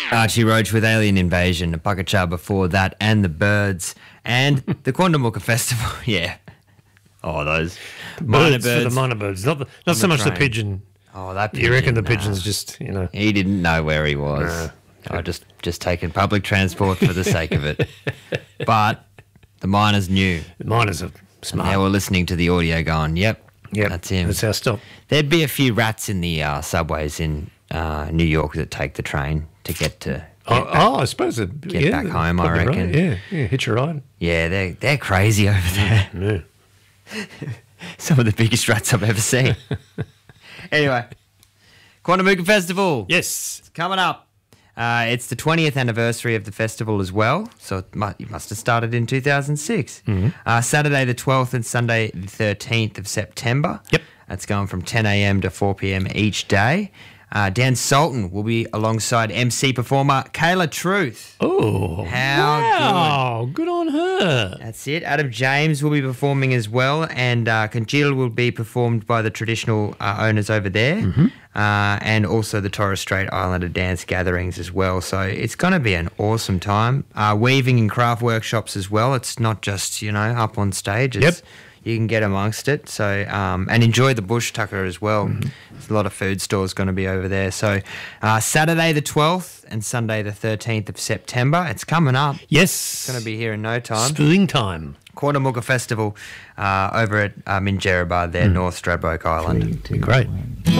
Archie Roach with Alien Invasion, a Puckacha before that, and the Birds, and the Quandamooka Festival. Yeah. Oh, those minor For birds. the minor birds, not so much the train. pigeon. Oh, that You reckon the pigeon, pigeon's just, He didn't know where he was. I just taken public transport for the sake of it. But the miners knew. The miners are smart. They were listening to the audio going, yep, that's him. That's our stop. There'd be a few rats in the subways in New York that take the train to get to... I suppose it. Get back home, I probably reckon. Right. Yeah, hitch a ride. Yeah, they're crazy over there. Yeah. Some of the biggest rats I've ever seen. Anyway, Quandamooka Festival. Yes. It's coming up. It's the 20th anniversary of the festival as well, so it must have started in 2006. Saturday the 12th and Sunday the 13th of September. Yep. That's going from 10 a.m. to 4 p.m. each day. Dan Sultan will be alongside MC performer Kayla Truth. Oh, How good on her. That's it. Adam James will be performing as well, and Congeal will be performed by the traditional owners over there, and also the Torres Strait Islander dance gatherings as well. So it's going to be an awesome time. Weaving and craft workshops as well. It's not just, up on stage. It's, you can get amongst it. So and enjoy the bush tucker as well. There's a lot of food stores going to be over there. So Saturday the 12th and Sunday the 13th of September. It's coming up. Yes. It's going to be here in no time. Springtime. Quandamooka Festival over at Minjerribah there, North Stradbroke Island. Great.